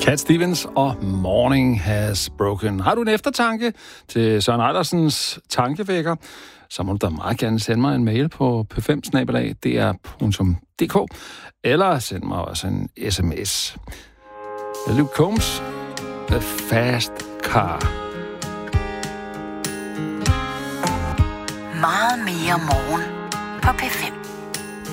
Cat Stevens og Morning Has Broken. Har du en eftertanke til Søren Ejlersens tankevækker, så må du da meget gerne sende mig en mail på p5@dr.dk eller send mig også en sms. Luke Combs, The Fast Car. Meget mere morgen på P5.